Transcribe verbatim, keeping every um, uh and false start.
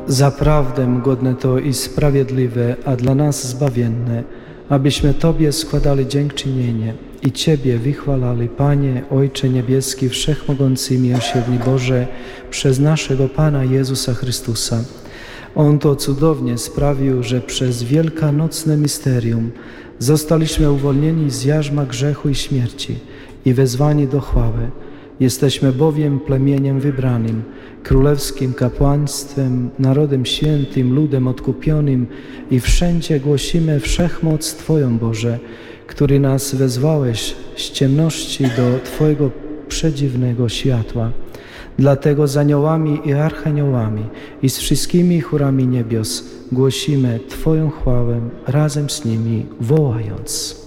Zaprawdę godne to i sprawiedliwe, a dla nas zbawienne, abyśmy Tobie składali dziękczynienie i Ciebie wychwalali, Panie, Ojcze Niebieski, Wszechmogący i Miłosierny Boże, przez naszego Pana Jezusa Chrystusa. On to cudownie sprawił, że przez wielkanocne misterium zostaliśmy uwolnieni z jarzma grzechu i śmierci i wezwani do chwały. Jesteśmy bowiem plemieniem wybranym, królewskim kapłaństwem, narodem świętym, ludem odkupionym i wszędzie głosimy wszechmoc Twoją, Boże, który nas wezwałeś z ciemności do Twojego przedziwnego światła. Dlatego z aniołami i archaniołami i z wszystkimi chórami niebios głosimy Twoją chwałę razem z nimi, wołając: